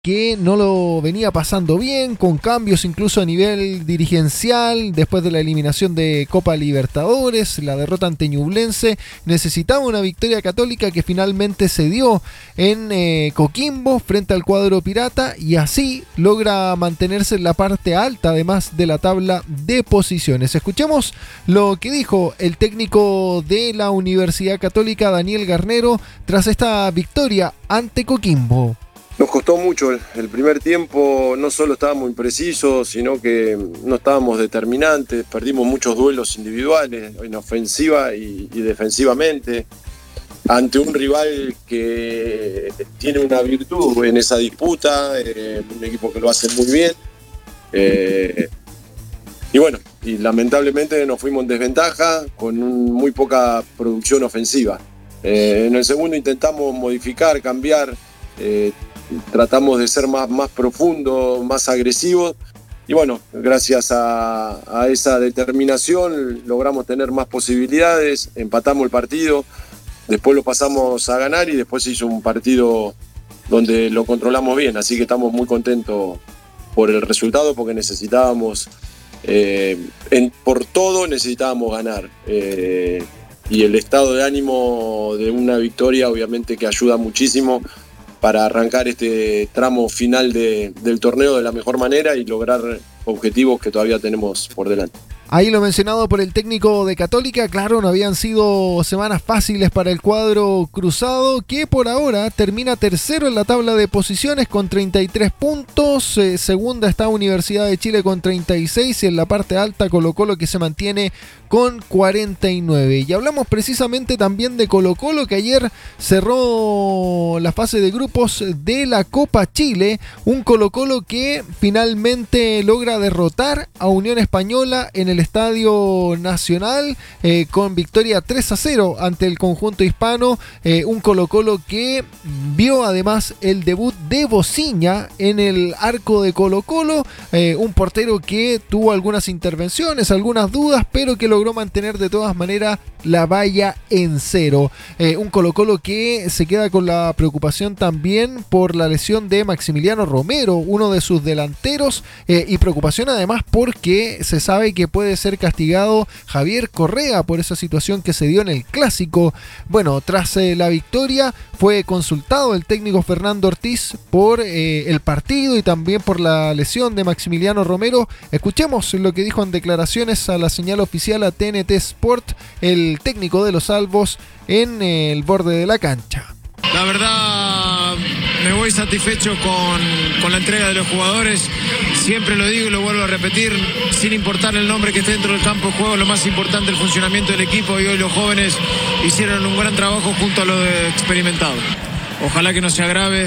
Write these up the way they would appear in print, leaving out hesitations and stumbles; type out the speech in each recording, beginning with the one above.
que no lo venía pasando bien, con cambios incluso a nivel dirigencial, después de la eliminación de Copa Libertadores, la derrota ante Ñublense, necesitaba una victoria Católica que finalmente se dio en Coquimbo frente al cuadro pirata y así logra mantenerse en la parte alta además de la tabla de posiciones. Escuchemos lo que dijo el técnico de la Universidad Católica, Daniel Garnero, tras esta victoria ante Coquimbo. Nos costó mucho el primer tiempo, no solo estábamos imprecisos, sino que no estábamos determinantes, perdimos muchos duelos individuales, en ofensiva y defensivamente, ante un rival que tiene una virtud en esa disputa, un equipo que lo hace muy bien. Y bueno, y lamentablemente nos fuimos en desventaja con muy poca producción ofensiva. En el segundo intentamos modificar, cambiar, tratamos de ser más profundos, más agresivos y bueno, gracias a esa determinación logramos tener más posibilidades, empatamos el partido, después lo pasamos a ganar y después se hizo un partido donde lo controlamos bien, así que estamos muy contentos por el resultado porque necesitábamos, por todo necesitábamos ganar. Y el estado de ánimo de una victoria obviamente que ayuda muchísimo para arrancar este tramo final del torneo de la mejor manera y lograr objetivos que todavía tenemos por delante. Ahí lo mencionado por el técnico de Católica, claro, no habían sido semanas fáciles para el cuadro cruzado, que por ahora termina tercero en la tabla de posiciones con 33 puntos, segunda está Universidad de Chile con 36 y en la parte alta Colo-Colo que se mantiene con 49. Y hablamos precisamente también de Colo-Colo que ayer cerró la fase de grupos de la Copa Chile, un Colo-Colo que finalmente logra derrotar a Unión Española en el Estadio Nacional con victoria 3-0 ante el conjunto hispano, un Colo-Colo que vio además el debut de Bociña en el arco de Colo-Colo, un portero que tuvo algunas intervenciones, algunas dudas, pero que logró mantener de todas maneras la valla en cero. Un Colo-Colo que se queda con la preocupación también por la lesión de Maximiliano Romero, uno de sus delanteros, y preocupación además porque se sabe que puede ser castigado Javier Correa por esa situación que se dio en el Clásico. Bueno, tras la victoria fue consultado el técnico Fernando Ortiz por el partido y también por la lesión de Maximiliano Romero. Escuchemos lo que dijo en declaraciones a la señal oficial a TNT Sport el técnico de los Albos en el borde de la cancha. La verdad me voy satisfecho con la entrega de los jugadores, siempre lo digo y lo vuelvo a repetir, sin importar el nombre que esté dentro del campo de juego, lo más importante es el funcionamiento del equipo y hoy los jóvenes hicieron un gran trabajo junto a los experimentados. Ojalá que no se agrave,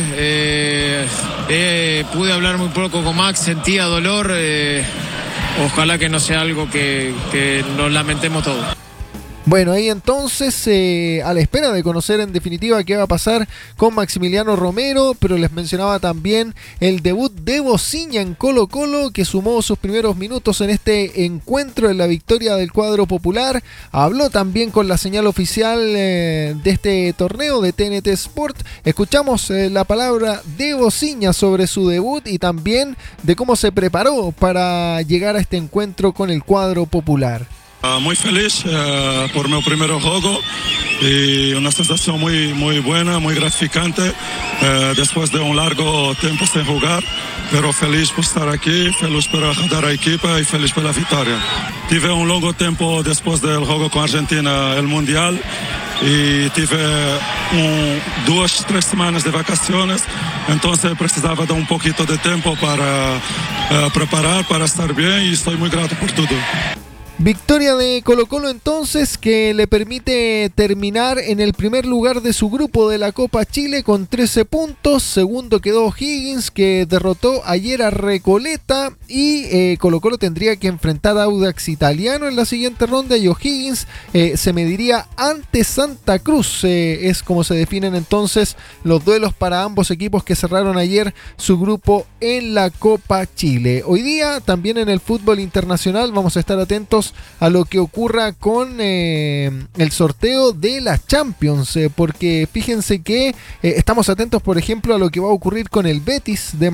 pude hablar muy poco con Max, sentía dolor, ojalá que no sea algo que nos lamentemos todos. Bueno, ahí entonces a la espera de conocer en definitiva qué va a pasar con Maximiliano Romero, pero les mencionaba también el debut de Bociña en Colo-Colo, que sumó sus primeros minutos en este encuentro en la victoria del cuadro popular. Habló también con la señal oficial de este torneo de TNT Sport. Escuchamos la palabra de Bociña sobre su debut y también de cómo se preparó para llegar a este encuentro con el cuadro popular. Muy feliz por mi primer juego y una sensación muy buena, muy gratificante después de un largo tiempo sin jugar, pero feliz por estar aquí, feliz por ayudar a equipa y feliz por la victoria. Tive un largo tiempo después del juego con Argentina el Mundial y tive 2-3 semanas de vacaciones, entonces precisaba de un poquito de tiempo para preparar, para estar bien y estoy muy grato por todo. Victoria de Colo-Colo entonces que le permite terminar en el primer lugar de su grupo de la Copa Chile con 13 puntos. Segundo quedó O'Higgins que derrotó ayer a Recoleta y Colo-Colo tendría que enfrentar a Audax Italiano en la siguiente ronda y O'Higgins se mediría ante Santa Cruz. Es como se definen entonces los duelos para ambos equipos que cerraron ayer su grupo en la Copa Chile. Hoy día también en el fútbol internacional vamos a estar atentos atentos a lo que ocurra con el sorteo de las Champions, porque fíjense que estamos atentos, por ejemplo, a lo que va a ocurrir con el Betis de